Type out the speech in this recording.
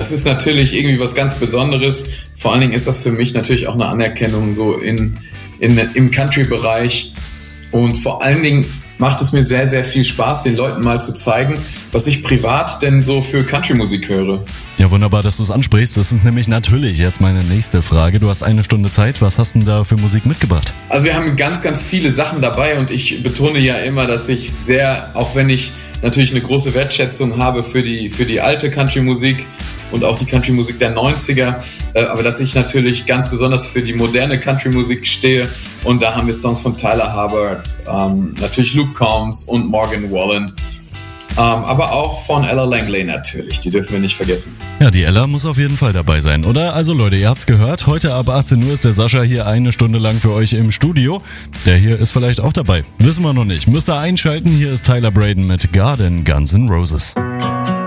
das ist natürlich irgendwie was ganz Besonderes. Vor allen Dingen ist das für mich natürlich auch eine Anerkennung so im Country-Bereich. Und vor allen Dingen macht es mir sehr, sehr viel Spaß, den Leuten mal zu zeigen, was ich privat denn so für Country-Musik höre. Ja, wunderbar, dass du es ansprichst. Das ist nämlich natürlich jetzt meine nächste Frage. Du hast 1 Stunde Zeit. Was hast du denn da für Musik mitgebracht? Also wir haben ganz, ganz viele Sachen dabei und ich betone ja immer, dass ich auch wenn ich natürlich eine große Wertschätzung habe für die alte Country-Musik und auch die Country-Musik der 90er, aber dass ich natürlich ganz besonders für die moderne Country-Musik stehe und da haben wir Songs von Tyler Hubbard, natürlich Luke Combs und Morgan Wallen, aber auch von Ella Langley natürlich, die dürfen wir nicht vergessen. Ja, die Ella muss auf jeden Fall dabei sein, oder? Also Leute, ihr habt's gehört, heute ab 18 Uhr ist der Sascha hier 1 Stunde lang für euch im Studio. Der hier ist vielleicht auch dabei, wissen wir noch nicht. Müsst ihr einschalten, hier ist Tyler Braden mit Garden Guns N' Roses.